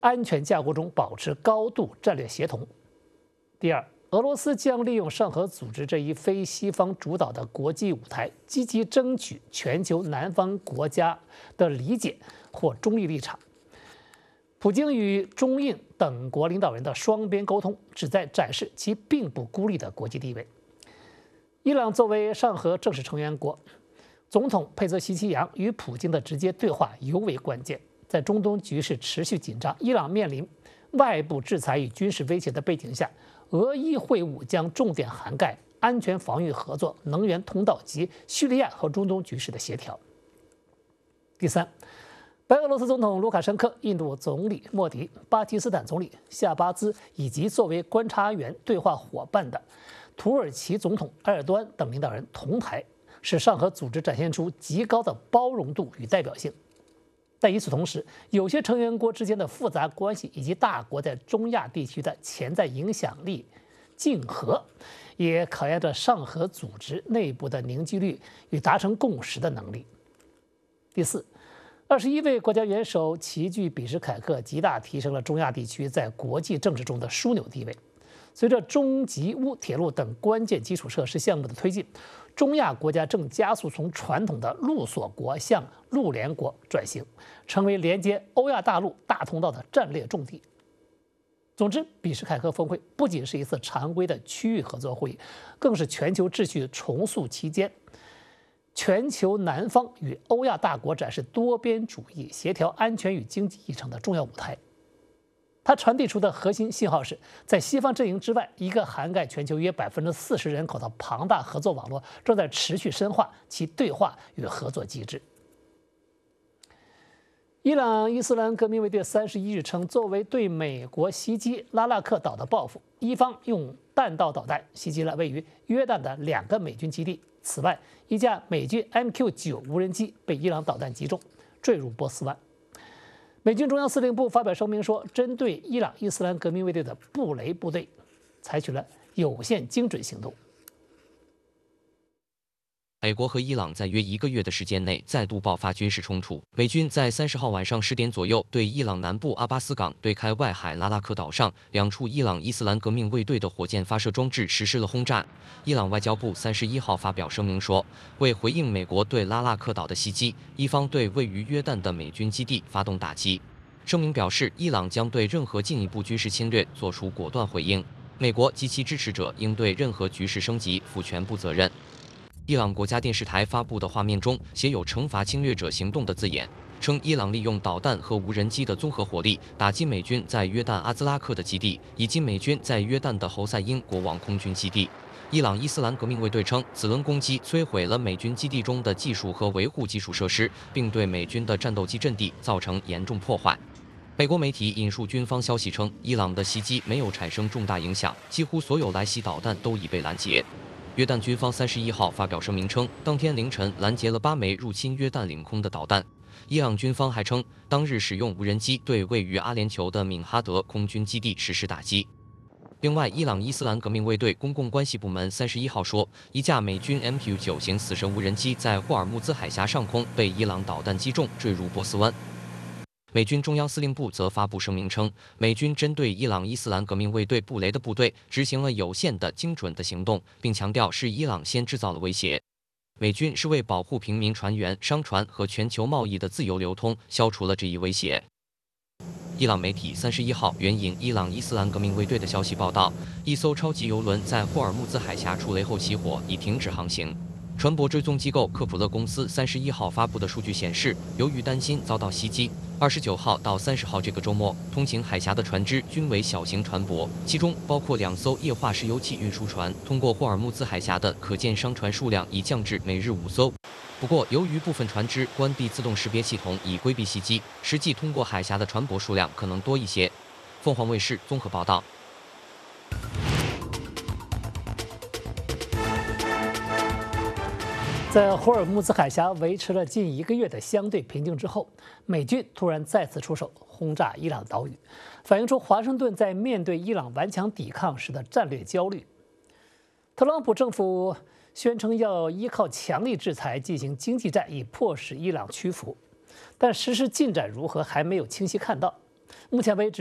安全架构中保持高度战略协同。第二，俄罗斯将利用上合组织这一非西方主导的国际舞台，积极争取全球南方国家的理解或中立立场。普京与中印等国领导人的双边沟通，旨在展示其并不孤立的国际地位。伊朗作为上合正式成员国，总统佩泽希奇扬与普京的直接对话尤为关键。在中东局势持续紧张，伊朗面临外部制裁与军事威胁的背景下，俄伊会晤将重点涵盖安全防御合作、能源通道及叙利亚和中东局势的协调。第三，白俄罗斯总统卢卡申科、印度总理莫迪、巴基斯坦总理夏巴兹以及作为观察员对话伙伴的土耳其总统埃尔多安等领导人同台，使上合组织展现出极高的包容度与代表性。但与此同时，有些成员国之间的复杂关系以及大国在中亚地区的潜在影响力竞合，也考验着上合组织内部的凝聚力与达成共识的能力。第四，21位国家元首齐聚比什凯克，极大提升了中亚地区在国际政治中的枢纽地位。随着中吉乌铁路等关键基础设施项目的推进，中亚国家正加速从传统的陆锁国向陆联国转型，成为连接欧亚大陆大通道的战略重地。总之，比什凯克峰会不仅是一次常规的区域合作会议，更是全球秩序重塑期间全球南方与欧亚大国展示多边主义、协调安全与经济议程的重要舞台。它传递出的核心信号是，在西方阵营之外，一个涵盖全球约40%人口的庞大合作网络正在持续深化其对话与合作机制。伊朗伊斯兰革命卫队31日称，作为对美国袭击拉纳克岛的报复，伊方用弹道导弹袭击了位于约旦的2个美军基地。此外，一架美军 MQ-9 无人机被伊朗导弹击中，坠入波斯湾。美军中央司令部发表声明说，针对伊朗伊斯兰革命卫队的布雷部队采取了有限精准行动。 美国和伊朗在约1个月的时间内再度爆发军事冲突。美军在30号晚上10点左右对伊朗南部阿巴斯港对开外海拉拉克岛上2处伊朗伊斯兰革命卫队的火箭发射装置实施了轰炸。伊朗外交部31号发表声明说，为回应美国对拉拉克岛的袭击，伊方对位于约旦的美军基地发动打击。声明表示，伊朗将对任何进一步军事侵略做出果断回应，美国及其支持者应对任何局势升级负全部责任。伊朗国家电视台发布的画面中写有“惩罚侵略者行动”的字眼，称伊朗利用导弹和无人机的综合火力打击美军在约旦阿兹拉克的基地，以及美军在约旦的侯赛因国王空军基地。伊朗伊斯兰革命卫队称，此轮攻击摧毁了美军基地中的技术和维护基础设施，并对美军的战斗机阵地造成严重破坏。美国媒体引述军方消息称，伊朗的袭击没有产生重大影响，几乎所有来袭导弹都已被拦截。约旦军方31号发表声明称，当天凌晨拦截了8枚入侵约旦领空的导弹。伊朗军方还称，当日使用无人机对位于阿联酋的敏哈德空军基地实施打击。另外，伊朗伊斯兰革命卫队公共关系部门31号说，一架美军 MQ-9 型死神无人机在霍尔木兹海峡上空被伊朗导弹击中，坠入波斯湾。美军中央司令部则发布声明称，美军针对伊朗伊斯兰革命卫队布雷的部队执行了有限的、精准的行动，并强调是伊朗先制造了威胁。美军是为保护平民船员、商船和全球贸易的自由流通，消除了这一威胁。伊朗媒体31号援引伊朗伊斯兰革命卫队的消息报道，一艘超级油轮在霍尔木兹海峡触雷后起火，已停止航行。船舶追踪机构科普勒公司31号发布的数据显示，由于担心遭到袭击，29号到30号这个周末，通行海峡的船只均为小型船舶，其中包括2艘液化石油气运输船。通过霍尔木兹海峡的可见商船数量已降至每日5艘。不过，由于部分船只关闭自动识别系统以规避袭击，实际通过海峡的船舶数量可能多一些。凤凰卫视综合报道。 在霍尔木兹海峡维持了近1个月的相对平静之后，美军突然再次出手轰炸伊朗岛屿，反映出华盛顿在面对伊朗顽强抵抗时的战略焦虑。特朗普政府宣称要依靠强力制裁进行经济战，以迫使伊朗屈服，但实施进展如何还没有清晰看到。 目前为止。